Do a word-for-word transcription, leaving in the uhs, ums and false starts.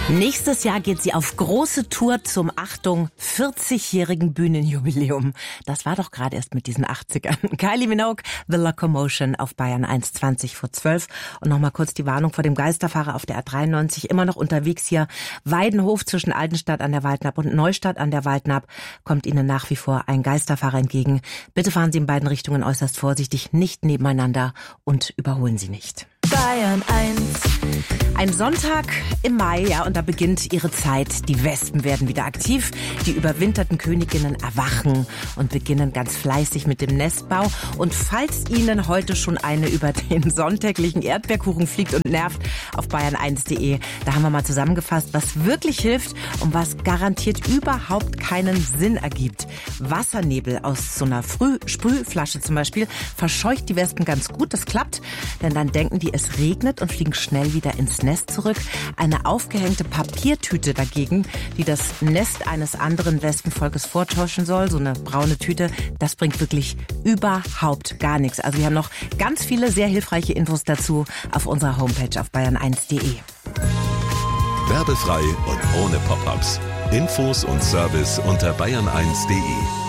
Nächstes Jahr geht sie auf große Tour zum, Achtung, vierzigjährigen Bühnenjubiläum. Das war doch gerade erst mit diesen achtzigern. Kylie Minogue, The Locomotion auf Bayern eins, zwanzig vor zwölf. Und nochmal kurz die Warnung vor dem Geisterfahrer auf der A dreiundneunzig. Immer noch unterwegs hier. Weidenhof zwischen Altenstadt an der Waldnapp und Neustadt an der Waldnapp. Kommt Ihnen nach wie vor ein Geisterfahrer entgegen. Bitte fahren Sie in beiden Richtungen äußerst vorsichtig, nicht nebeneinander und überholen Sie nicht. Bayern eins. Ein Sonntag im Mai, ja, und da beginnt ihre Zeit. Die Wespen werden wieder aktiv. Die überwinterten Königinnen erwachen und beginnen ganz fleißig mit dem Nestbau. Und falls Ihnen heute schon eine über den sonntäglichen Erdbeerkuchen fliegt und nervt, auf bayern eins punkt de, da haben wir mal zusammengefasst, was wirklich hilft und was garantiert überhaupt keinen Sinn ergibt. Wassernebel aus so einer Früh- Sprühflasche zum Beispiel verscheucht die Wespen ganz gut. Das klappt, denn dann denken die, es regnet und fliegen schnell wieder ins Nest zurück. Eine aufgehängte Papiertüte dagegen, die das Nest eines anderen Wespenvolkes vortäuschen soll, so eine braune Tüte, das bringt wirklich überhaupt gar nichts. Also wir haben noch ganz viele sehr hilfreiche Infos dazu auf unserer Homepage auf bayern eins punkt de. Werbefrei und ohne Pop-ups. Infos und Service unter bayern eins punkt de.